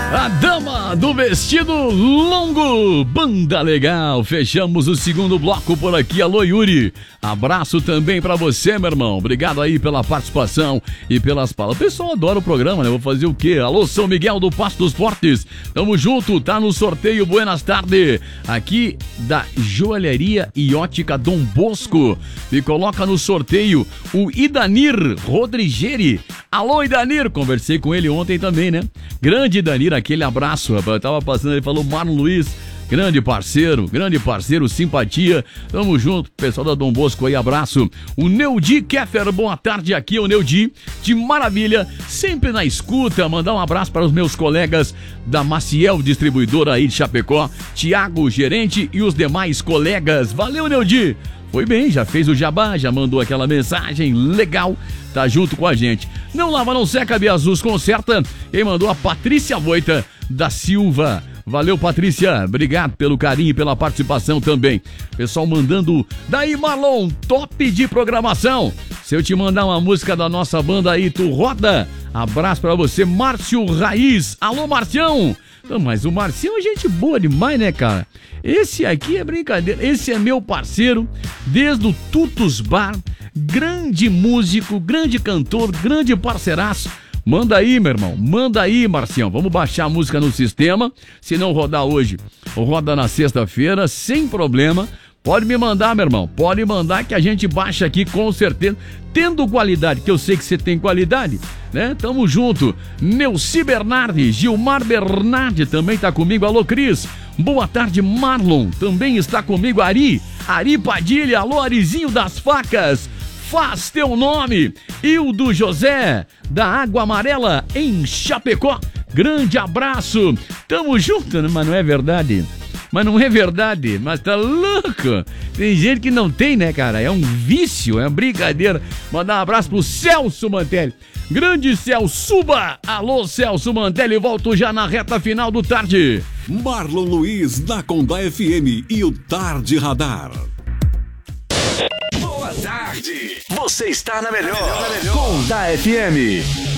A dama do vestido longo, banda legal. Fechamos o segundo bloco por aqui. Alô, Yuri. Abraço também pra você, meu irmão. Obrigado aí pela participação e pelas palavras. O pessoal adora o programa, né? Vou fazer o quê? Alô, São Miguel do Passo dos Fortes. Tamo junto, tá no sorteio. Buenas tardes. Aqui da Joalheria e Ótica Dom Bosco. E coloca no sorteio o Idanir Rodrigueri. Alô, Idanir. Conversei com ele ontem também, né? Grande Idanir, aquele abraço, rapaz. Eu tava passando, ele falou, Marlon Luiz, grande parceiro, simpatia. Tamo junto, pessoal da Dom Bosco aí, abraço. O Neudi Keffer, boa tarde, aqui é o Neudi, de Maravilha, sempre na escuta. Mandar um abraço para os meus colegas da Maciel Distribuidora aí de Chapecó, Tiago, gerente, e os demais colegas. Valeu, Neudi. Foi bem, já fez o jabá, já mandou aquela mensagem legal, tá junto com a gente. Não lava, não seca, Biazus conserta. Quem mandou? A Patrícia Voita da Silva. Valeu, Patrícia, obrigado pelo carinho e pela participação também. Pessoal mandando, daí Marlon, top de programação. Se eu te mandar uma música da nossa banda aí, tu roda? Abraço pra você, Márcio Raiz. Alô, Marcião. Não, mas o Marcião é gente boa demais, né, cara? Esse aqui é brincadeira, esse é meu parceiro desde o Tutus Bar, grande músico, grande cantor, grande parceiraço. Manda aí, meu irmão, manda aí, Marcião, vamos baixar a música no sistema, se não rodar hoje, roda na sexta-feira, sem problema. Pode me mandar, meu irmão, pode mandar que a gente baixa aqui com certeza, tendo qualidade, que eu sei que você tem qualidade, né? Tamo junto. Neuci Bernardi, Gilmar Bernardi também tá comigo. Alô, Cris. Boa tarde, Marlon. Também está comigo, Ari Padilha. Alô, Arizinho das Facas. Faz teu nome. Hildo José, da Água Amarela, em Chapecó. Grande abraço. Tamo junto, né? Mas não é verdade. Mas tá louco. Tem gente que não tem, né, cara? É um vício, é uma brincadeira. Mandar um abraço pro Celso Mantelli. Grande Celsuba. Alô, Celso Mantelli, volto já na reta final do Tarde. Marlon Luiz, da Condá FM e o Tarde Radar. Boa tarde. Você está na melhor. Condá FM.